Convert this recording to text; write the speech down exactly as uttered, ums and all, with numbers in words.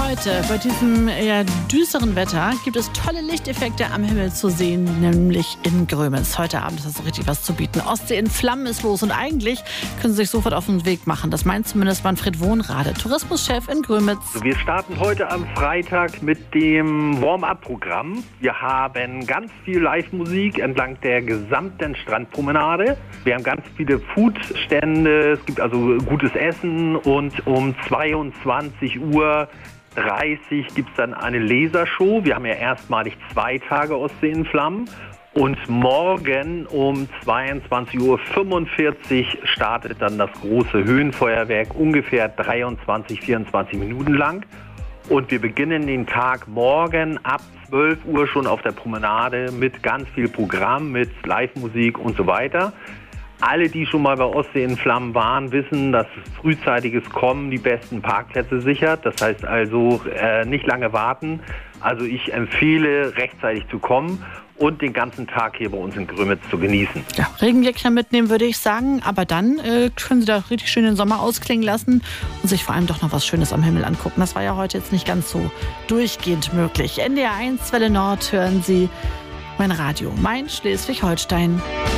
Heute, bei diesem eher düsteren Wetter, gibt es tolle Lichteffekte am Himmel zu sehen, nämlich in Grömitz. Heute Abend ist das so richtig was zu bieten. Ostsee in Flammen ist los und eigentlich können Sie sich sofort auf den Weg machen. Das meint zumindest Manfred Wohnrade, Tourismuschef in Grömitz. Wir starten heute am Freitag mit dem Warm-up-Programm. Wir haben ganz viel Live-Musik entlang der gesamten Strandpromenade. Wir haben ganz viele Food-Stände, es gibt also gutes Essen und um zweiundzwanzig Uhr dreißig gibt es dann eine Lasershow. Wir haben ja erstmalig zwei Tage Ostsee in Flammen. Und morgen um zweiundzwanzig Uhr fünfundvierzig startet dann das große Höhenfeuerwerk, ungefähr dreiundzwanzig, vierundzwanzig Minuten lang. Und wir beginnen den Tag morgen ab zwölf Uhr schon auf der Promenade mit ganz viel Programm, mit Live-Musik und so weiter. Alle, die schon mal bei Ostsee in Flammen waren, wissen, dass frühzeitiges Kommen die besten Parkplätze sichert. Das heißt also äh, nicht lange warten. Also ich empfehle, rechtzeitig zu kommen und den ganzen Tag hier bei uns in Grömitz zu genießen. Ja, Regenjäckchen mitnehmen, würde ich sagen. Aber dann äh, können Sie da richtig schön den Sommer ausklingen lassen und sich vor allem doch noch was Schönes am Himmel angucken. Das war ja heute jetzt nicht ganz so durchgehend möglich. N D R eins Welle Nord hören Sie mein Radio, mein Schleswig-Holstein.